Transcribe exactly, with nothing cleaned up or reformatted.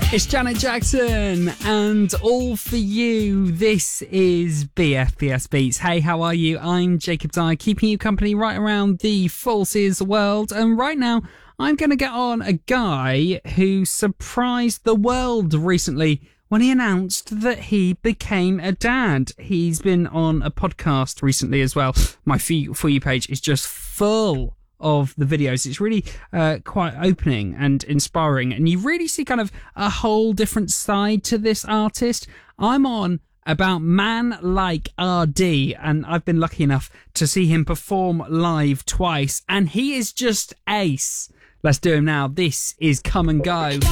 It's Janet Jackson and All For You. This is B F B S Beats. Hey, how are you? I'm Jacob Dye, keeping you company right around the Falls Ears world. And right now, I'm going to get on a guy who surprised the world recently when he announced that he became a dad. He's been on a podcast recently as well. My For You page is just full of the videos. It's really uh, quite opening and inspiring, and you really see kind of a whole different side to this artist. I'm on about Man Like R D, and I've been lucky enough to see him perform live twice, and he is just ace. Let's do him now. This is Come and Go.